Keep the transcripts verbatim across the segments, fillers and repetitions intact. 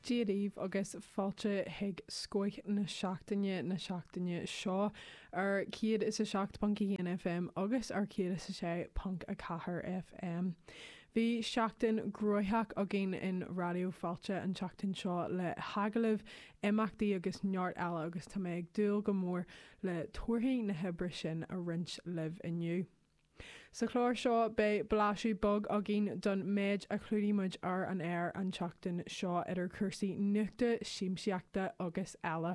Díríomh agus fáilte hiag scoich na seachtaine na seachtaine seo ar ciad is a seacht punky N F M agus ar ciad is a sé punk a cahar F M. Bhí seachtain groitheach a gin in radio fáilte an seachtain seo le hagalah imachtaí agus neart eile agus tá méid dúil go mór le tuairthaí na hebre sin a rint libh inniu. Sa chlár seo be bláisiú bog a gin don méid a chlúdímuid ar an air an seachtain seo idir cursaí nuachta síimseachta agus eile.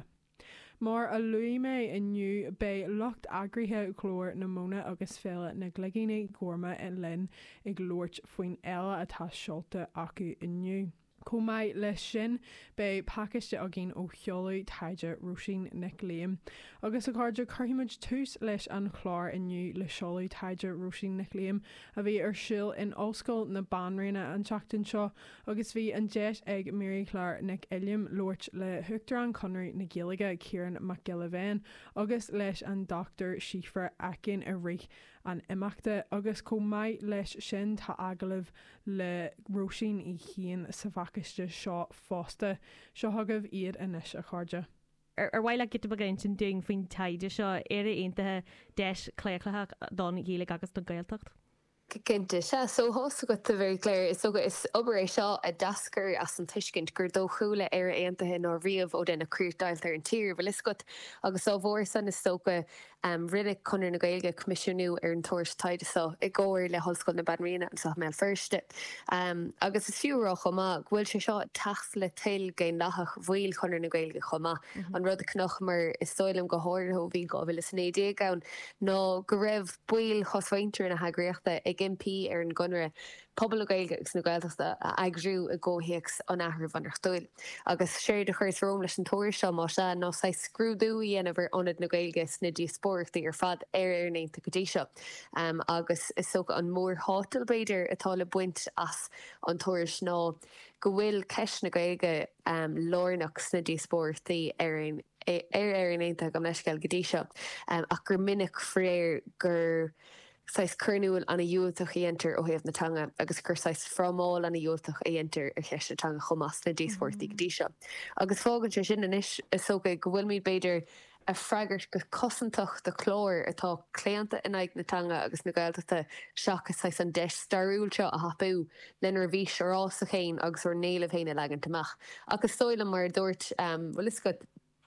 Mar a luí mé inniu be locht agrithe chlór na móna agus féile na gligéine gorma in linn ag glóirt faoin eile atá seolta acu inniu. Comai leis sin be pakiste a gin ó cheolaí taide Roisin Nic Liam. Agus a cáide chuimiid tús leis an chlár inniu le seolaí taide Roisin Nic Liam a bhí ar siúil in óscail na banréine an seachtain seo agus bhí an deis ag Mary Claire Nic Iliam loirt le Thugtar an Conry na Gaeilge Kieran McGillivane agus leis an Doctor Sífra Akin a rich an imachta agus comai leis sin tá agalah le Roisin i chéan sa bhacaiste seo fásta seo thugah iad inis a cháde. Ar bhhaile get bagéint sin ding faoin taide seo ar aontathe deis cléchlaach don Gaeilge agus don Gaeltacht. Cinnte se so hosa go bhir léir is soga is obair seo a dascar as an tuiscint gur dó chuúla ar aontathe nó riamh ó denna cruúrdáil ar an tír bhil iscot agus ó bhór san is soga um, rinne chunar na Gaeilge comisiúnú ar an tuairs taide so i ggóir le hoscoil na Banrína an sa mé firste. Um, agus is fiúrá chomá bhfuil se seo tax le til géin nachach bhil chunar na Gaeilge chomá. Mm-hmm. An rud a cnochmar is stoilm go háirthó bhí go bhfuil is nédé gan nó go raibh buil choshaintear na hagraíochta ag M P ar an gunre pobl a Gaeilge agus na Gaeltachta a agrú a ggóhéex an ahar van ar stoil. Agus séir de chuir rom leis an tóir seo má se nó sa scrúdúí ana bhar onad na Gaeilge sna dí spóirtaí ar fad ar ar néanta go dtí seo. Um, agus is soga an mór hátal beidir atá le buint as an tóir ná go bhfuil ceis na Gaeilge um, lornach sna dí spóirtaí ar an ar ar néanta go meisceil go dtí seo. Um, ach gur minic fréir gur Sais cyrnúil an a dúiltach i enter ó héamh natanga agus gur sais fromáil an a dúiltach i enter ar cheistetanga chomas na díspórtaí go dtí seo. Agus fágann sé sin inis is soga go bhfuil míad beidir a freigart go cosantach de chlór atá cléanta in ag natanga agus na Gaeltachta seachas sais an deis starúil seo a hapú lenar bhí serás a chéin agus or nélah héine legan tamach. Agus stoile mar dúirt um, bhfuil is go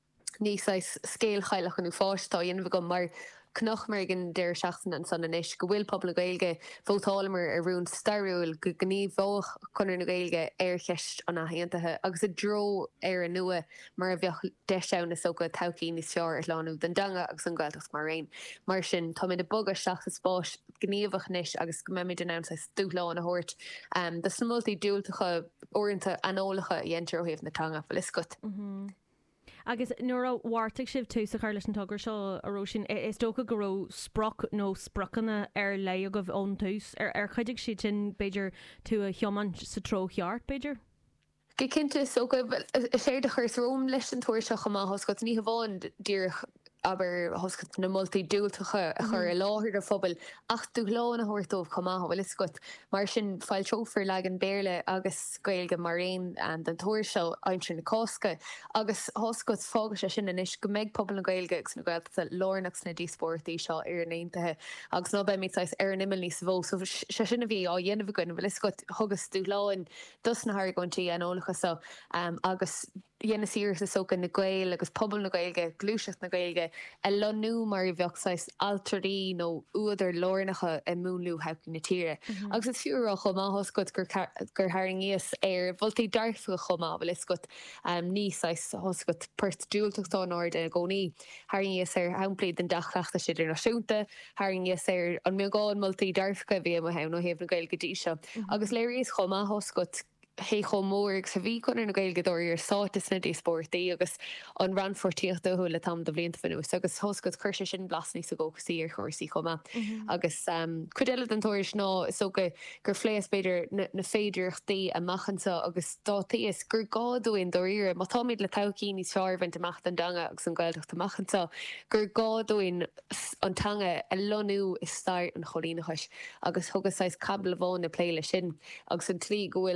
níos scéal chailech anú fáistá dhéanamh go mar Knoch mar gin deir seachtain an san inis go bhfuil pobl na Gaeilge bhótálamar a rún starúil go gníomh bhóch chunar na Gaeilge ar cheist an ahéantathe agus a dro ar a nua mar a bheoh deisián na soga taucí níos seoir ar lánú den danga agus an Gaeltacht mar réin. Mar sin tá mid a bog a seachas spáis gníomhach níis agus go méid an sa stúláán a thuirt. Um, Tá na multaí dúiltacha orintanta anolacha i enter ó héamh natanga bhfuil is gut. Mm-hmm. Agus nuair a bhhairteach sibh tú sa chuir leis an tugur seo a Roisin is dócha go raibh sproc nó sprochanna ar le a go bh ón tús ar ar chuideigh si sin beidir tú a thioman sa trocheart beidir? Ge cinnte so go sé de chuir rom leis an tuair seo chumá hoscot ní bháin dír aber hoscot na multi dúiltacha a chur a láthir a phobal ach tú láin a thuirtómh chumá bhfuil is gut mar sin fáil trófar le an béirle agus Gaeilge mar réin an den tuair seo aimsin na cósca agus hoscot fága sé sin inis go méid pobl na Gaeilge agus na Gaeltachta lornach na díspórtaí seo ar an aontathe agus nó bheith míid ar an imil níos bhó so sé sinna bhí á dhéanamh goin bhfuil is gut thugus tú láin dus na thirgaintí anolacha so um, agus dhéana sír sa soca na Gael agus pobl na Gaeilge glúiseach na Gaeilge a lonú mar i bheochsáis altarí nó uidir lornacha a múnú hecin na tíre. Mm-hmm. Agus is fiúrá chomá hoscot gur gur haringíos ar bhiltaí darfa chomá bhfuil is gut um, níosáis hoscot pert dúilteachtáin áir a gcónaí haringíos ar haimplaí den dachleachta siidir náisiúnta haringíos ar an meáin multaí darfa bhí mo hen ó héamh na Gaeilge dtí seo. Mm-hmm. Agus léiríos chomá hoscot hé chomór sa bhí chunar na Gaeilgeadóirí ar sátas na díspórtaí agus an ranfortíocht do thula tam do bblianta fanú agus thoscot chuirse sin blasní sa ggóchasí ar chóirsaí chomá. Agus chuile an tóir ná so go gur phléas beidir na féidirchtaí a machchansa agus dátaí is gur gáúin doíire má táid le taucí níos searbhaint amach an danga agus an Gaeltacht amachchansa gur gáúin antanga a lonú is stair an cholíneachis agus thugasáis cabla bháin na pléile sin agus an tlí gohfuil an tochaí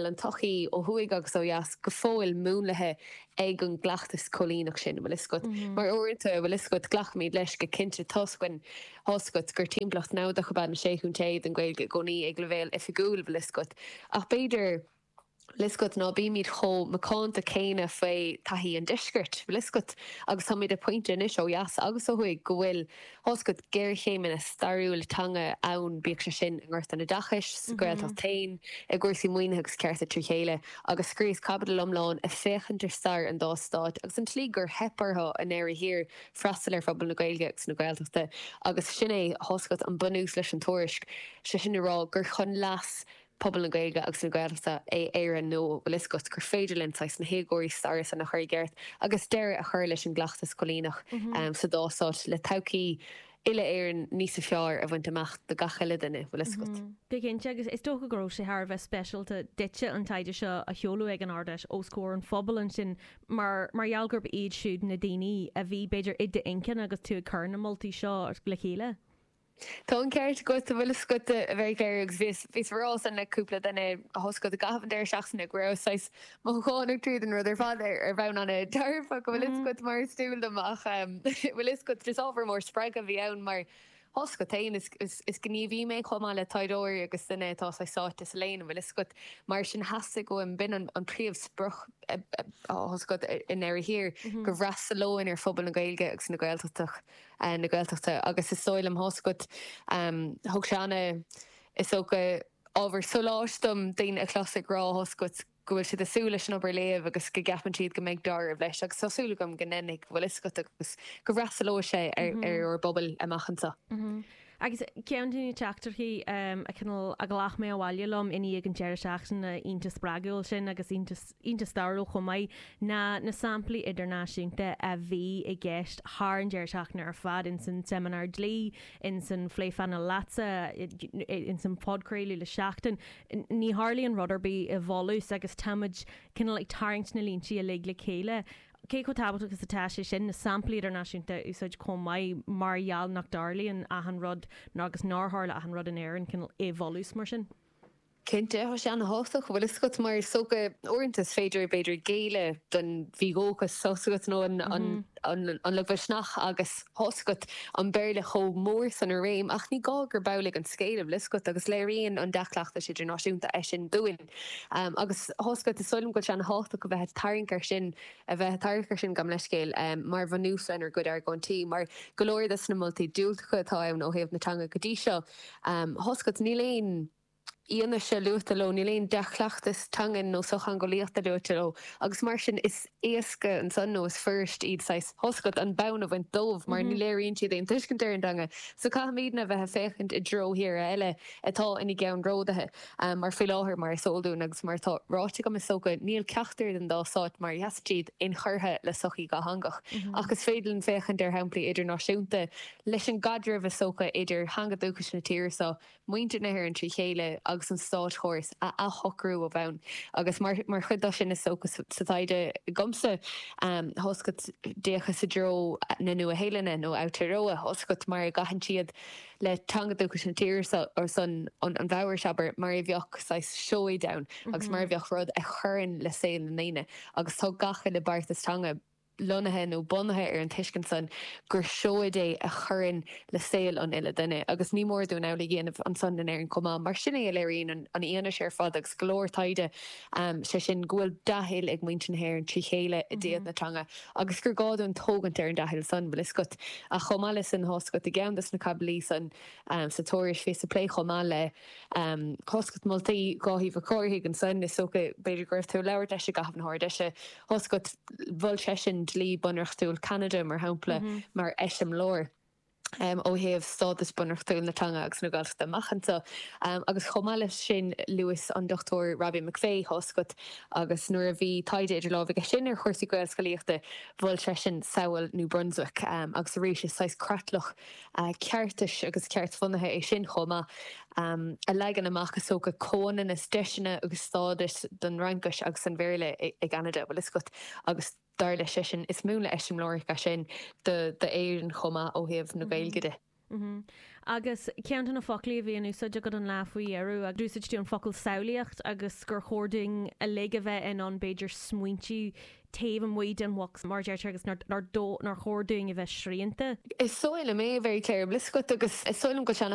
trí ó thuig agus ó jaas go fóil múnlathe ag an ghlachtas cholínach sin bhfuil is gud. Mar orintanta bhfuil is gud ghlachmíd leis go cinnte toscuin hoscut gur tímblacht náda go ban séún téad an gcuil goní ag le bhéil if gúil bhfuil is gud. Ach beidir Liscut ná bí míid cho macánta céine fé taihí an disgurt Liscut agus tá míid a pointe is ó jaas agus ó chuig go bhfuil hoscut géir chéime na starúiltanga ann bíag se sin an ggurt an na dachas goil tá tain i gcuirsí muoinegus ceirta trí chéile agus scríos cabal lomláin a féchantar star an dástáid agus an tlí gur hepartha an éiri hir freistal ar fphobal na gailge agus na gailteachta agus sin é hoscut an bunús leis an tuairisc se sin rá gur chun las pobl na gailge agus na gailteachta é éire nó bhfuil is gus gur féidirlinn sais na hégóirí staras an na chuir gceart agus deir a chuir leis an ghlachtas colínach sa dásáid le taucií ile éan níos a fear a bhaint amach de gachaile duine bhfuil is got. Bigéinte agus is tócha goró sé thar bheith specialta dite an taide seo a cheolú ag an ardais ó scóir an fphobal an sin mar margheallgurb iad siúd na daoine a bhí beidir id de incin agus tú a chuna moltúltaí seo le chéile. Tá an ceirt go a bhfuil scote a bheith léir agus bhís rás an leúpla denna a hoscot a gahan déir seachsanna grááis má cháinnig tríd an ruidir fáidir ar bhain anna tarfa go bhfuil iscot mar stúil amach bhfuil iscot tris ábhar mór spreig a bhí ann mar hoscot tain is is gníomhí mé chuá le taidóir agus duine tá sáte sa léana bhfuil iscot mar sin hasasa go an bin an príomh spruch hoscot in éir hir go bhreasa lóin ar fphobal na gailge agus na gailteach na gailteachta agus is soil am hoscot thug seanna is ó go ábhar soláistom daon a chlásig rá hoscot gohfuil si asúla sin obair léamh agus go gapan siad go méid dar bheis agus sosúla gom gnénig bhfuil iscot agus go bhreasa ló sé ar ar bobbal amachchansa. Agus ceantaí teachtarthaí a cinál a ghlach mé bhhailelum iní ag an deir seachtain na ionta sppragiúil sin agus ionta starú chumaid na na samplaí idirnáisiúnta a bhí i gceist th an deir seachna ar fad in san seminar dlí in san phléifan na lása in san podcréilú le seachtain ní hálíonn ruderbí i bhólús agus tamid cinál ag tarint na líntí a le le chéile. Cé go tabbat agus atá sé sin na samplaí idirnáisiúnta úsáid commáid margheall nach darlaíonn a an rud ná agus nátharla a an rud an éireann cinál é bhólús mar sin. Cinnte ho sé an háach bhfuil is got mar soga orinttas féidir beidir géile don bhíógus sosagat nó an le bhisnach agus hoscut an beirle cho mór san a réim ach ní gá gur bailach an scéileh liscut agus léiríonn an declaachta siidir náisiúnta é sin dúin. agus hoscut is solim go se an háach go bheith tarincar sin a bheith tarincar sin gam leiscéil mar bhanúsan ar go ar gantí mar golóir na multi dúltacha tá an ó héamh natanga godí seo hoscut níléon Íana se luúta lo ní léon dechlaachtas tangan nó sochan go líochtta luúta lo agus mar sin is éasca an san nó is first iad sais hoscot an bana bhaint dómh mar ní léiríonn siad éon tuiscinir an danga so cha míadna bheith féchant i dro hir eile atá ina gceann ródathe mar fi láthir mar sóldún agus mar tá ráte go is soga níl ceachtar den dásáit mar heastíad in churthe le sochaí go hangach agus féidirn féchant ar hemplaí idirnáisiúnta leis an gadrih socha idir hangadúchas na tíir sa muinte na hir an trí chéile agus an stáit chóirs a a hocrú a bhain agus mar mar chudá sin is sogus satáide gomsa hoscut décha sa dro na nua héileine nó outeróa hoscut mar gahan siad le tangadúchas an tíir ar san an bhhair seabar mar i bheoch sa seoí down agus mar bheoch rud a churann le saoil na naine agus tá gacha le bartas tanga lonathe nó bunathe ar an tuiscin san gur seoidé a churann le saoil an ile duine agus ní mór dún ála géanamh an san den ar an comá mar sinna a léiríonn an an íana sé fad agus glóirtaide sé sin ghfuil dahéil ag muintin héir an trí chéile i déad natanga agus gur gáún tógant ar an dahéil san bhfuil iscut a chomáile san hoscut i gceandas na cablí san sa tóiris fé sa plé chomá le hoscut moltaí gáhíh a choirthaigh an san is socha beidir greibh tú leabhar de se gahabh an háir de se hoscut bhil sin lí bunarchtúil Canada mar hapla mar eisiim lór. Um, ó héamh stádas bunarchtúil natanga agus na gáilta machchansa um, agus chomáile sin Lewis an Doctor Robbie McVeigh hoscut agus nuair a bhí taide idir lábh a sin ar chuirsaí gail scaíochta bhil se sin Saoil New Brunswick um, agus a rééis is sais cratlach uh, ceartas agus ceart funnathe é sin chomá um, a legan amach is soca cónan is deisina agus stádas don rankas agus an bhéile ag Canada bhfuil iscut agus dar lei sin is múla eisiim lóric a sin de éan chomá ó héamh na gailgeide. Agus ceantan na foclaí a bhíon úsáide go an láfaí arú a dúsaid tú an focail saolaíocht agus gur chóding a le a bheith in an Beiidir smuintí taobh an muid an wax mar deirte agus nar dó nar chóding a bheith sríanta. Is soil mé very clear blis go agus is soilm go sena